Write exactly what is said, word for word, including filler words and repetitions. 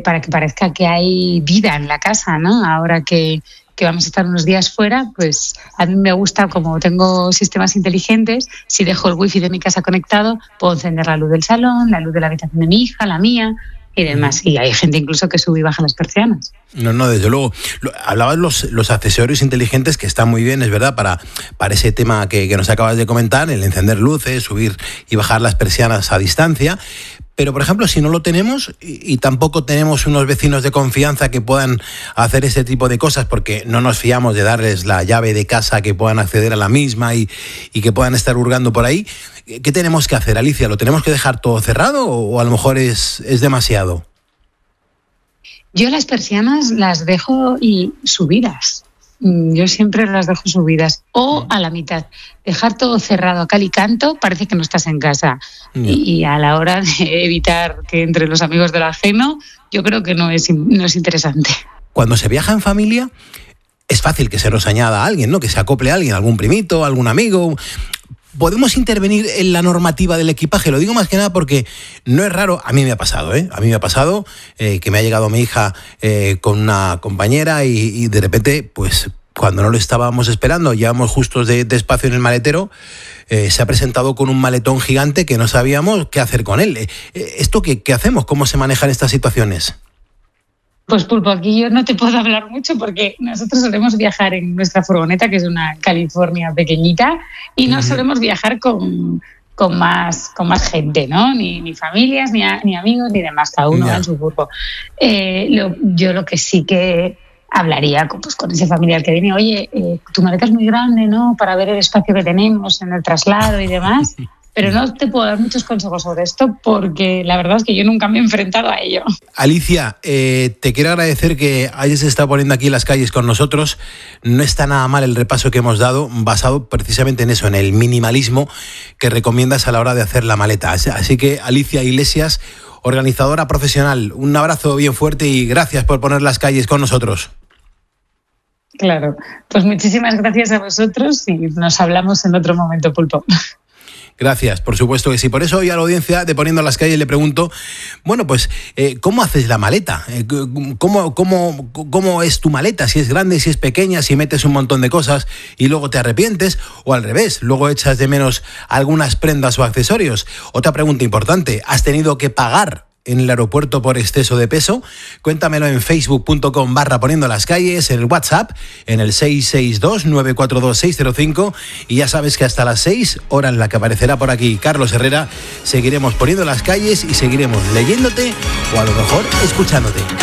para que parezca que hay vida en la casa, ¿no? Ahora que, que vamos a estar unos días fuera, pues a mí me gusta, como tengo sistemas inteligentes, si dejo el wifi de mi casa conectado, puedo encender la luz del salón, la luz de la habitación de mi hija, la mía y demás. Y hay gente incluso que sube y baja las persianas. No, no, desde luego. Hablabas los, los accesorios inteligentes, que están muy bien, es verdad, para, para ese tema que, que nos acabas de comentar, el encender luces, subir y bajar las persianas a distancia. Pero, por ejemplo, si no lo tenemos y, y tampoco tenemos unos vecinos de confianza que puedan hacer ese tipo de cosas, porque no nos fiamos de darles la llave de casa, que puedan acceder a la misma y, y que puedan estar hurgando por ahí, ¿qué tenemos que hacer, Alicia? ¿Lo tenemos que dejar todo cerrado o a lo mejor es, es demasiado? Yo las persianas las dejo y subidas. Yo siempre las dejo subidas o a la mitad. Dejar todo cerrado a cal y canto parece que no estás en casa. Yeah. Y, y a la hora de evitar que entre los amigos del ajeno, yo creo que no es, no es interesante. Cuando se viaja en familia, es fácil que se nos añada a alguien, ¿no? Que se acople a alguien, algún primito, algún amigo. ¿Podemos intervenir en la normativa del equipaje? Lo digo más que nada porque no es raro, a mí me ha pasado, ¿eh? A mí me ha pasado eh, que me ha llegado mi hija eh, con una compañera y, y de repente, pues cuando no lo estábamos esperando, llevamos justos de, de espacio en el maletero, eh, se ha presentado con un maletón gigante que no sabíamos qué hacer con él. Eh, ¿Esto qué, qué hacemos? ¿Cómo se manejan estas situaciones? Pues Pulpo, aquí yo no te puedo hablar mucho porque nosotros solemos viajar en nuestra furgoneta, que es una California pequeñita, y no uh-huh. solemos viajar con, con, más, con más gente, ¿no? Ni, ni familias, ni, a, ni amigos, ni demás, cada uno yeah. va en su grupo. Eh, lo, yo lo que sí que hablaría con, pues, con ese familiar que viene, oye, eh, tu maleta es muy grande, ¿no? Para ver el espacio que tenemos en el traslado y demás. Pero no te puedo dar muchos consejos sobre esto porque la verdad es que yo nunca me he enfrentado a ello. Alicia, eh, te quiero agradecer que hayas estado poniendo aquí las calles con nosotros. No está nada mal el repaso que hemos dado, basado precisamente en eso, en el minimalismo que recomiendas a la hora de hacer la maleta. Así que, Alicia Iglesias, organizadora profesional, un abrazo bien fuerte y gracias por poner las calles con nosotros. Claro, pues muchísimas gracias a vosotros y nos hablamos en otro momento, Pulpo. Gracias, por supuesto que sí. Por eso hoy a la audiencia de Poniendo las Calles le pregunto, bueno, pues, eh, ¿cómo haces la maleta? Eh, ¿cómo, cómo, ¿Cómo es tu maleta? Si es grande, si es pequeña, si metes un montón de cosas y luego te arrepientes, o al revés, luego echas de menos algunas prendas o accesorios. Otra pregunta importante, ¿has tenido que pagar en el aeropuerto por exceso de peso? Cuéntamelo en facebook.com barra poniendo las calles, en el WhatsApp, en el seis seis dos, nueve cuatro dos, seis cero cinco, y ya sabes que hasta las seis, hora en la que aparecerá por aquí Carlos Herrera, seguiremos poniendo las calles y seguiremos leyéndote o a lo mejor escuchándote.